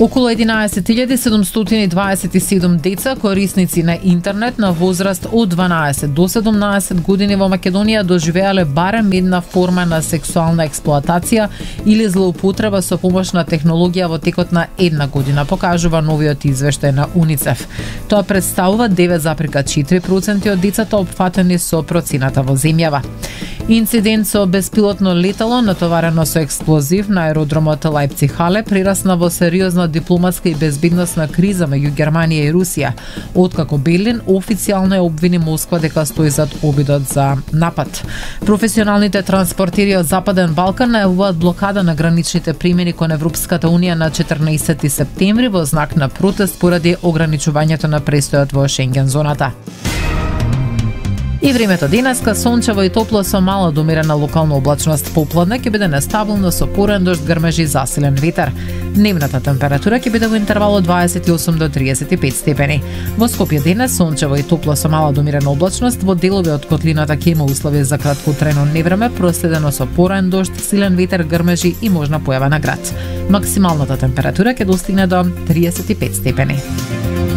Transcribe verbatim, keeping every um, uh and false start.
Околу единаесет илјади седумстотини и дваесет и седум деца корисници на интернет на возраст од дванаесет до седумнаесет години во Македонија доживеале барем една форма на сексуална експлоатација или злоупотреба со помош на технологија во текот на една година, покажува новиот извештај на УНИЦЕФ. Тоа представува девет зарез четири проценти од децата опфатени со процената во земјава. Инцидент со беспилотно летало натоварено со експлозив на аеродромот Лајпциг-Хале прерасна во сериозна дипломатска и безбедносна криза меѓу Германија и Русија, откако Берлин официјално ја обвини Москва дека стои зад обидот за напад. Професионалните транспортери од Западен Балкан најавуваат блокада на граничните премини кон Европската унија на четрнаесети септември во знак на протест поради ограничувањето на престојот во Шенген зоната. И времето денеска сончево и топло со мала до умерена локална облачност. Попладне ќе биде нестабилно со порен дожд, грмежи и засилен ветер. Дневната температура ќе биде во интервал од дваесет и осум до триесет и пет степени. Во Скопје денес сончево и топло со мала до умерена облачност, во делови од котлината ќе има услови за краткотрено невреме, проследено со порен дожд, силен ветер, грмежи и можна појава на град. Максималната температура ќе достигне до триесет и пет степени.